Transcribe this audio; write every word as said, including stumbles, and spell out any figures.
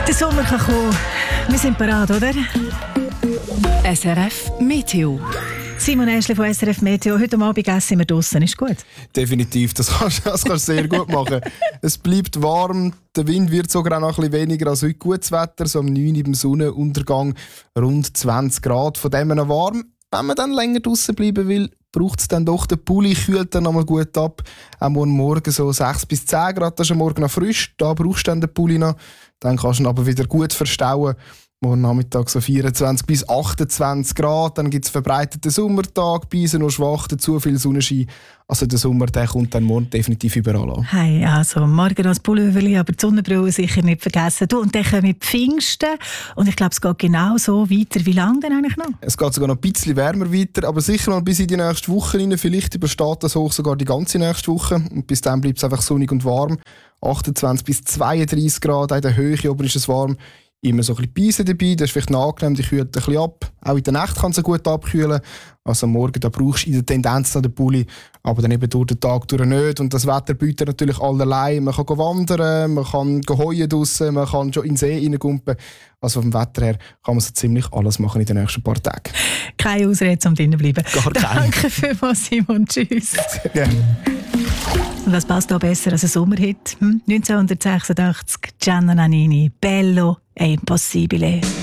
Der Sommer kann kommen. Wir sind bereit, oder? S R F Meteo. Simon Äschli von S R F Meteo. Heute Abend essen wir draussen. Ist gut? Definitiv, das kannst, das kannst du sehr gut machen. Es bleibt warm, der Wind wird sogar auch noch ein bisschen weniger als heute. Gutes Wetter, so um neun Uhr im Sonnenuntergang, rund zwanzig Grad. Von dem noch warm. Wenn man dann länger draussen bleiben will, braucht es dann doch den Pulli, kühlt dann nochmal gut ab. Auch morgen so sechs bis zehn Grad, das ist am Morgen noch frisch. Da brauchst du dann den Pulli noch. Dann kannst du ihn aber wieder gut verstauen. Morgen Nachmittag so vierundzwanzig bis achtundzwanzig Grad. Dann gibt es verbreiteten Sommertag, Beise nur schwach, zu viel Sonnenschein. Also der Sommer der kommt dann morgen definitiv überall an. Hey, also morgen noch das Pullover, aber die Sonnenbrille sicher nicht vergessen. Du, und dann kommen die Pfingsten. Und ich glaube, es geht genau so weiter. Wie lange denn eigentlich noch? Es geht sogar noch ein bisschen wärmer weiter, aber sicher mal bis in die nächste Woche rein. Vielleicht übersteht das hoch sogar die ganze nächste Woche. Und bis dann bleibt es einfach sonnig und warm. achtundzwanzig bis zweiunddreißig Grad, auch in der Höhe aber ist es warm. Immer so ein bisschen Beise dabei, das ist vielleicht noch angenehm, die kühlt ein bisschen ab. Auch in der Nacht kann es gut abkühlen. Also am Morgen da brauchst du in der Tendenz noch den Pulli, aber dann eben durch den Tag durch nicht. Und das Wetter bietet natürlich allerlei. Man kann wandern, man kann heuen draussen, man kann schon in den See reingumpen. Also vom Wetter her kann man so ziemlich alles machen in den nächsten paar Tagen. Keine Ausrede, um drinnen zu bleiben. Gar keine. Danke vielmals, Simon. Tschüss. Sehr gerne. Und was passt da besser als ein Sommerhit? Hm? neunzehnhundertsechsundachtzig, Gianna Nannini, Bello e Impossibile.